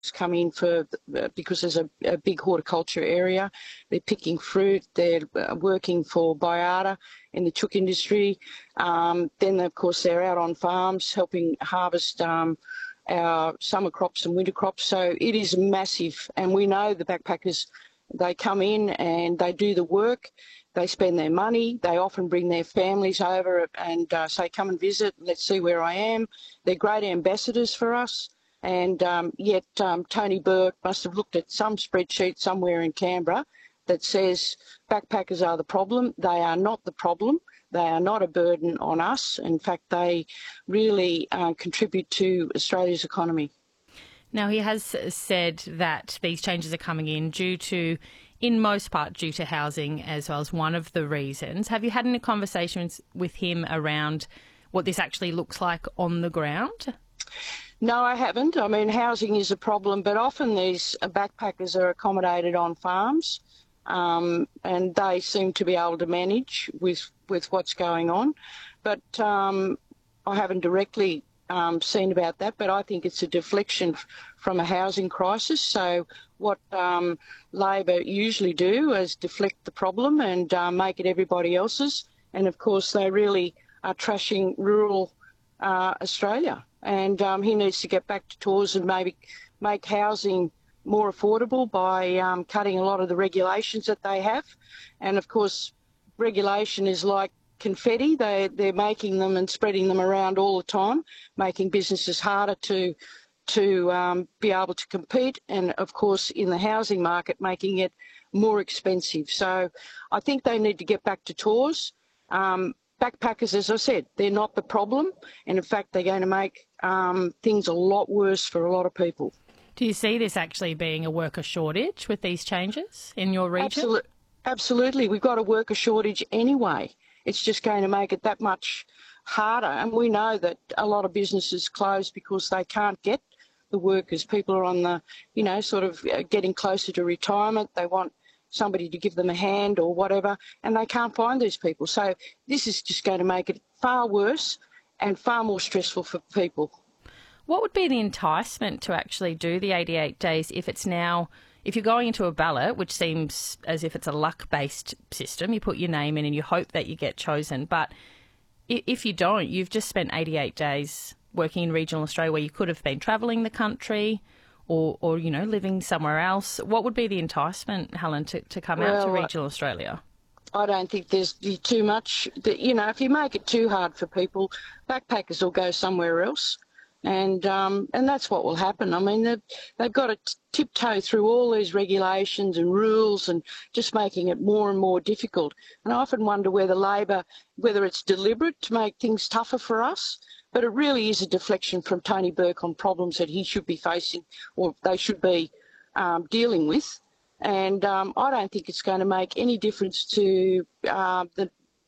come in for because there's a big horticulture area. They're picking fruit. They're working for Baiada in the chook industry. Then, of course, they're out on farms helping harvest our summer crops and winter crops. So it is massive. And we know the backpackers, they come in and they do the work. They spend their money. They often bring their families over and say, come and visit. Let's see where I am. They're great ambassadors for us. And yet Tony Burke must have looked at some spreadsheet somewhere in Canberra that says backpackers are the problem. They are not the problem. They are not a burden on us. In fact, they really contribute to Australia's economy. Now, he has said that these changes are coming in most part due to housing as well as one of the reasons. Have you had any conversations with him around what this actually looks like on the ground? No, I haven't. I mean, housing is a problem, but often these backpackers are accommodated on farms, and they seem to be able to manage with what's going on. But I haven't directly seen about that, but I think it's a deflection from a housing crisis. So what Labor usually do is deflect the problem and make it everybody else's. And, of course, they really are trashing rural Australia. And he needs to get back to tours and maybe make housing more affordable by cutting a lot of the regulations that they have. And, of course, regulation is like confetti. They're making them and spreading them around all the time, making businesses harder to be able to compete. And, of course, in the housing market, making it more expensive. So I think they need to get back to tours. Backpackers, as I said, they're not the problem. And, in fact, they're going to make things a lot worse for a lot of people. Do you see this actually being a worker shortage with these changes in your region? Absolutely. We've got a worker shortage anyway. It's just going to make it that much harder. And we know that a lot of businesses close because they can't get the workers. People are on the, sort of getting closer to retirement. They want somebody to give them a hand or whatever, and they can't find these people. So this is just going to make it far worse and far more stressful for people. What would be the enticement to actually do the 88 days if you're going into a ballot, which seems as if it's a luck-based system, you put your name in and you hope that you get chosen, but if you don't, you've just spent 88 days working in regional Australia where you could have been travelling the country or living somewhere else. What would be the enticement, Helen, to come out to regional Australia? I don't think there's too much. If you make it too hard for people, backpackers will go somewhere else. And that's what will happen. I mean, they've got to tiptoe through all these regulations and rules and just making it more and more difficult. And I often wonder whether it's deliberate to make things tougher for us, but it really is a deflection from Tony Burke on problems that he should be facing or they should be dealing with. And I don't think it's going to make any difference to the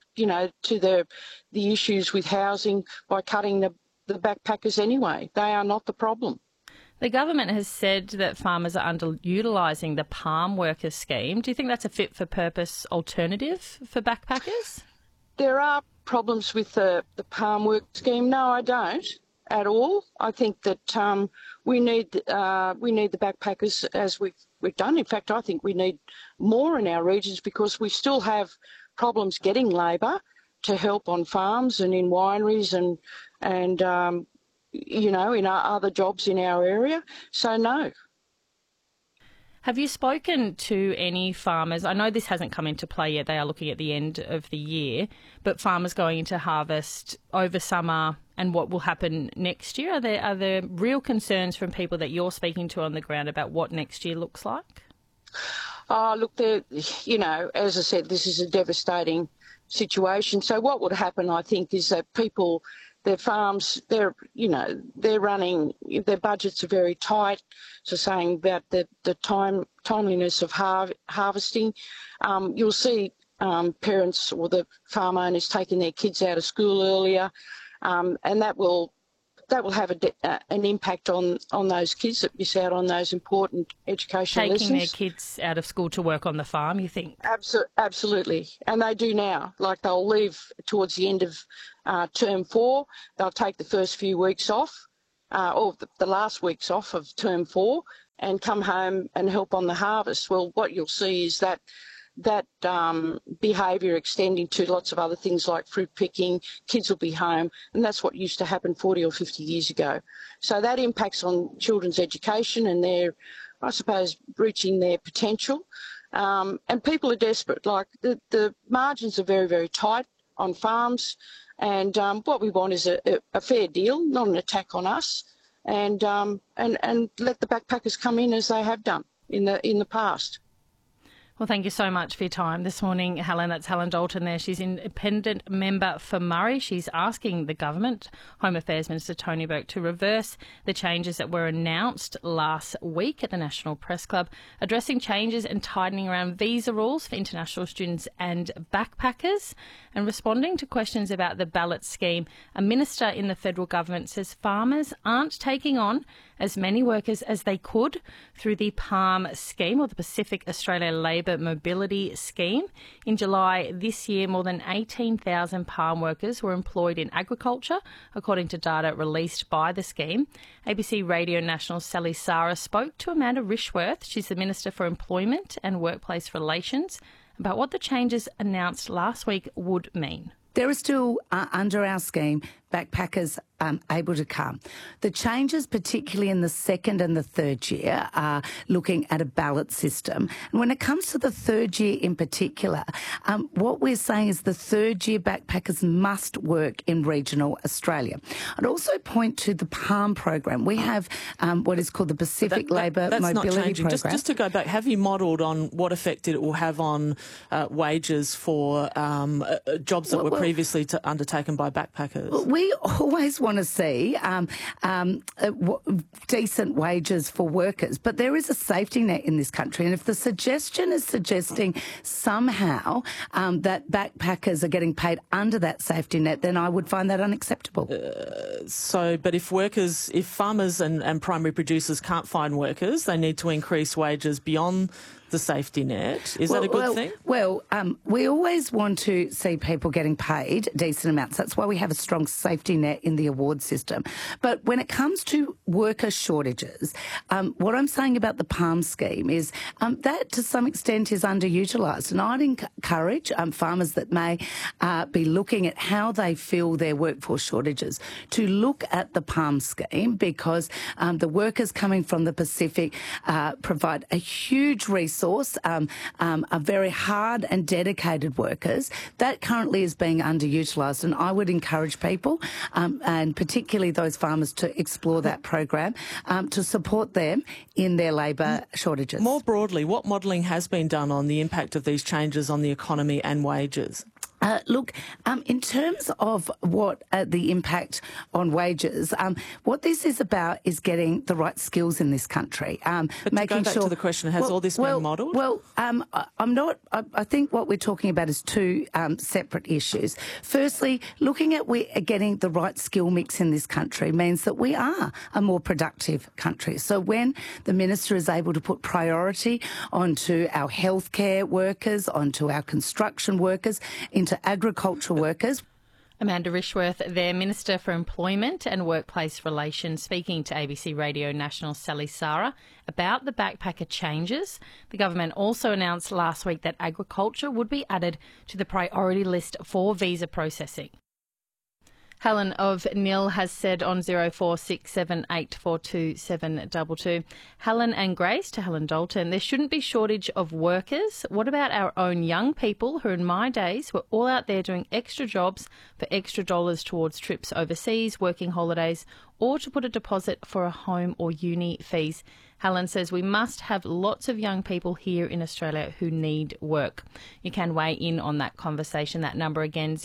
issues with housing by cutting the backpackers anyway. They are not the problem. The government has said that farmers are underutilising the palm worker scheme. Do you think that's a fit-for-purpose alternative for backpackers? There are problems with the palm work scheme. No, I don't at all. I think that we need the backpackers as we've done. In fact, I think we need more in our regions because we still have problems getting labour to help on farms and in wineries and in our other jobs in our area. So no. Have you spoken to any farmers? I know this hasn't come into play yet. They are looking at the end of the year, but farmers going into harvest over summer and what will happen next year. Are there real concerns from people that you're speaking to on the ground about what next year looks like? Oh, look, as I said, this is a devastating situation. So what would happen, I think, is that people, their farms, they're running, their budgets are very tight. So saying about the timeliness of harvesting, you'll see parents or the farm owners taking their kids out of school earlier, and that will have an impact on those kids that miss out on those important educational lessons. Taking their kids out of school to work on the farm, you think? Absolutely. And they do now. Like they'll leave towards the end of term 4. They'll take the first few weeks off, or the last weeks off of term 4, and come home and help on the harvest. Well, what you'll see is that behaviour extending to lots of other things like fruit picking. Kids will be home, and that's what used to happen 40 or 50 years ago. So that impacts on children's education and their, I suppose, reaching their potential. And people are desperate. Like the margins are very, very tight on farms, and what we want is a fair deal, not an attack on us, and let the backpackers come in as they have done in the past. Well, thank you so much for your time this morning, Helen. That's Helen Dalton there. She's independent member for Murray. She's asking the government, Home Affairs Minister Tony Burke, to reverse the changes that were announced last week at the National Press Club, addressing changes and tightening around visa rules for international students and backpackers. And responding to questions about the ballot scheme, a minister in the federal government says farmers aren't taking on as many workers as they could through the PALM scheme, or the Pacific Australia Labour Mobility Scheme. In July this year, more than 18,000 PALM workers were employed in agriculture, according to data released by the scheme. ABC Radio National's Sally Sarah spoke to Amanda Rishworth. She's the Minister for Employment and Workplace Relations, about what the changes announced last week would mean. There are still, under our scheme, backpackers able to come. The changes, particularly in the second and the third year, are looking at a ballot system. And when it comes to the third year in particular, what we're saying is the third year backpackers must work in regional Australia. I'd also point to the PALM program. We have what is called the Pacific Labour Mobility Program. Just to go back, have you modelled on what effect it will have on wages for jobs that were previously undertaken by backpackers? We always want to see decent wages for workers, but there is a safety net in this country, and if the suggestion is suggesting somehow that backpackers are getting paid under that safety net, then I would find that unacceptable. But if farmers and primary producers can't find workers, they need to increase wages beyond the safety net. Is that a good thing? Well, we always want to see people getting paid decent amounts. That's why we have a strong safety net in the award system. But when it comes to worker shortages, what I'm saying about the PALM scheme is that to some extent is underutilised. And I'd encourage farmers that may be looking at how they fill their workforce shortages to look at the PALM scheme, because the workers coming from the Pacific provide a huge resource, are very hard and dedicated workers. That currently is being underutilised, and I would encourage people, and particularly those farmers, to explore that program to support them in their labour shortages. More broadly, what modelling has been done on the impact of these changes on the economy and wages? In terms of what the impact on wages, what this is about is getting the right skills in this country. But making to go back to the question, has all this been modelled? Well, I'm not. I think what we're talking about is two separate issues. Firstly, looking at getting the right skill mix in this country means that we are a more productive country. So when the Minister is able to put priority onto our healthcare workers, onto our construction workers, into agricultural workers. Amanda Rishworth, their Minister for Employment and Workplace Relations, speaking to ABC Radio National Sally Sarah about the backpacker changes. The government also announced last week that agriculture would be added to the priority list for visa processing. Helen of Nil has said on 0467842722. Helen and Grace, to Helen Dalton, there shouldn't be shortage of workers. What about our own young people who in my days were all out there doing extra jobs for extra dollars towards trips overseas, working holidays, or to put a deposit for a home or uni fees? Helen says we must have lots of young people here in Australia who need work. You can weigh in on that conversation. That number again,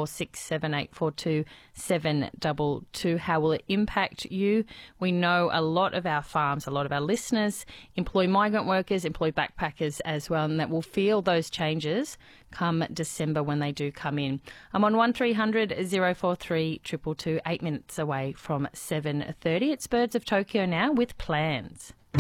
0467842722. How will it impact you? We know a lot of our farms, a lot of our listeners employ migrant workers, employ backpackers as well, and that will feel those changes come December when they do come in. I'm on 1300 043 222, 8 minutes away from 7:30. It's Birds of Tokyo now with Plans.